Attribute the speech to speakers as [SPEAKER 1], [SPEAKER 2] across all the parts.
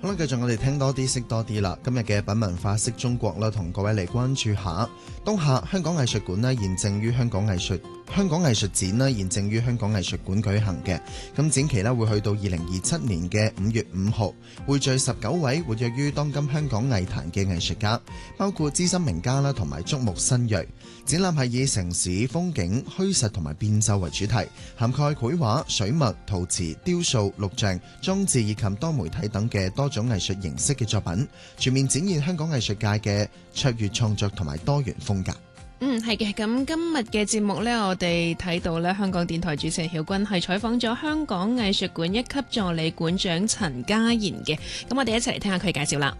[SPEAKER 1] 好啦，繼續我哋聽多啲識多啲啦。今日嘅品文化識中國啦，同各位嚟關注下當下香港藝術館呢，現正於香港藝術展呢，現正於香港藝術館舉行嘅。咁展期呢會去到2027年嘅5月5號，匯聚19位活躍於當今香港藝壇嘅藝術家，包括資深名家啦，同埋觸目新鋭。展覽係以城市風景、虛實同埋變奏為主題，涵蓋繪畫、水墨、陶瓷、雕塑、錄像、裝置以及多媒體等嘅多種藝術形式嘅作品，全面展現香港藝術界嘅卓越創作同埋多元風格。
[SPEAKER 2] 係嘅。咁今日嘅節目呢，我哋睇到呢，香港電台主持人曉君係採訪咗香港藝術館一級助理館長陳嘉賢嘅。咁我哋一齊嚟聽下佢介紹啦。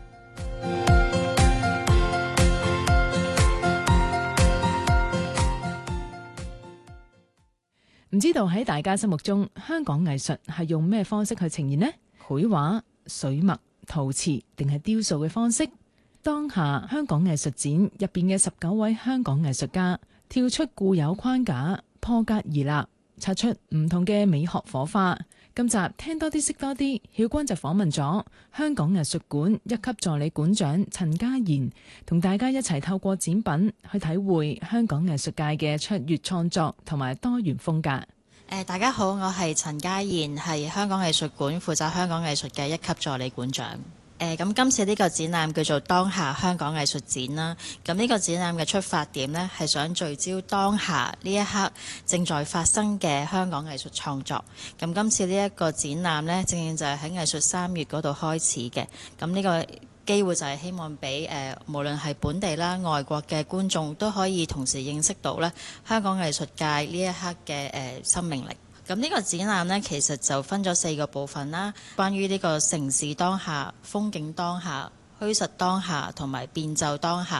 [SPEAKER 3] 唔知道喺大家心目中，香港藝術係用咩方式去呈現呢？繪畫、水墨、陶瓷定係雕塑嘅方式？當下香港藝術展入邊嘅19位香港藝術家跳出固有框架，破格而立，擦出唔同嘅美學火花。今集聽多啲識多啲，曉君就訪問咗香港藝術館一級助理館長陳嘉賢，同大家一齊透過展品去體會香港藝術界嘅卓越創作同埋多元風格。
[SPEAKER 4] 大家好，我係陳嘉賢，係香港藝術館負責香港藝術嘅一級助理館長。咁今次呢個展覽叫做當下香港藝術展啦。咁呢個展覽嘅出發點呢，係想聚焦當下呢一刻正在發生嘅香港藝術創作。咁今次呢一個展覽呢，正正就係喺藝術3月嗰度開始嘅。咁呢個機會就係希望俾無論係本地啦、外國嘅觀眾都可以同時認識到咧香港藝術界呢一刻嘅生命力。咁呢個展覽呢，其實就分咗4個部分啦，關於呢個城市當下、風景當下、虛實當下同埋變奏當下。